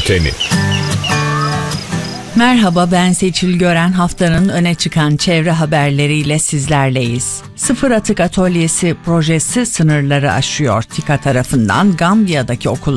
Bülteni. Merhaba, ben Seçil Gören. Haftanın öne çıkan çevre haberleriyle sizlerleyiz. Sıfır Atık Atölyesi projesi sınırları aşıyor. TİKA tarafından Gambiya'daki okullar